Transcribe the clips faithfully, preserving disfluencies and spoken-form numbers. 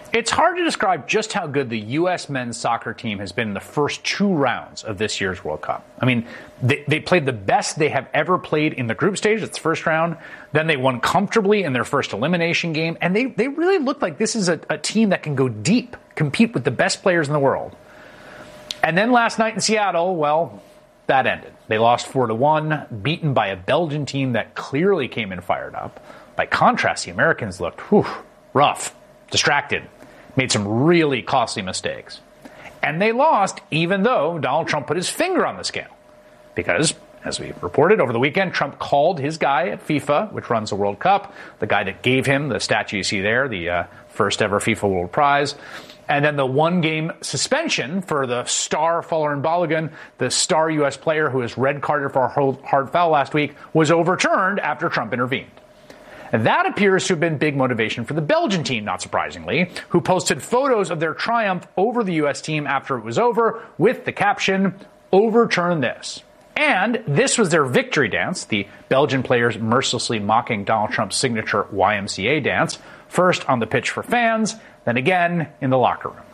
It's hard to describe just how good the U S men's soccer team has been in the first two rounds of this year's World Cup. I mean, they, they played the best they have ever played in the group stage. It's the first round. Then they won comfortably in their first elimination game. And they, they really look like this is a, a team that can go deep, compete with the best players in the world. And then last night in Seattle, well, that ended. They lost four to one, beaten by a Belgian team that clearly came in fired up. By contrast, the Americans looked whew, rough, distracted, made some really costly mistakes. And they lost even though Donald Trump put his finger on the scale. Because, as we reported over the weekend, Trump called his guy at FIFA, which runs the World Cup, the guy that gave him the statue you see there, the uh, first ever FIFA World Prize. And then the one-game suspension for the star Folarin Balogun, the star U S player who was red-carded for a hard foul last week, was overturned after Trump intervened. And that appears to have been big motivation for the Belgian team, not surprisingly, who posted photos of their triumph over the U S team after it was over with the caption, "Overturn this." And this was their victory dance, the Belgian players mercilessly mocking Donald Trump's signature Y M C A dance, first on the pitch for fans, then again in the locker room.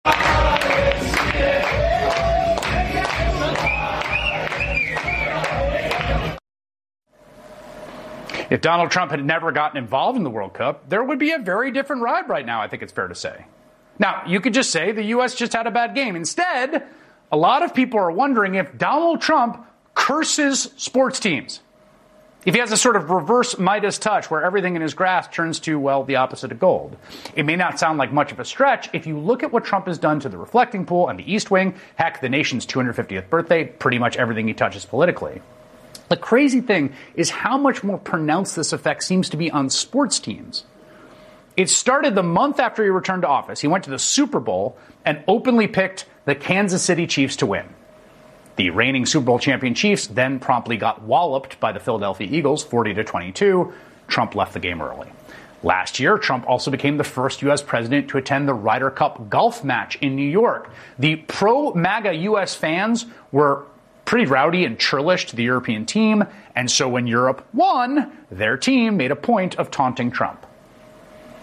If Donald Trump had never gotten involved in the World Cup, there would be a very different ride right now, I think it's fair to say. Now, you could just say the U S just had a bad game. Instead, a lot of people are wondering if Donald Trump curses sports teams. If he has a sort of reverse Midas touch where everything in his grasp turns to, well, the opposite of gold. It may not sound like much of a stretch if you look at what Trump has done to the reflecting pool and the East Wing, heck, the nation's two hundred fiftieth birthday, pretty much everything he touches politically. The crazy thing is how much more pronounced this effect seems to be on sports teams. It started the month after he returned to office. He went to the Super Bowl and openly picked the Kansas City Chiefs to win. The reigning Super Bowl champion Chiefs then promptly got walloped by the Philadelphia Eagles, forty to twenty-two. Trump left the game early. Last year, Trump also became the first U S president to attend the Ryder Cup golf match in New York. The pro-MAGA U S fans were pretty rowdy and churlish to the European team, and so when Europe won, their team made a point of taunting Trump.